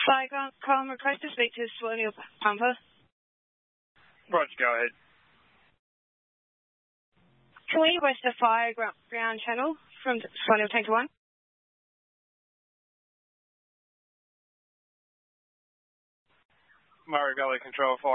Firecom, request to speak to Colonial Pumper. Roger, go ahead. Can we request a fire ground channel from Colonial Tanker 1? Murray Valley Control, fire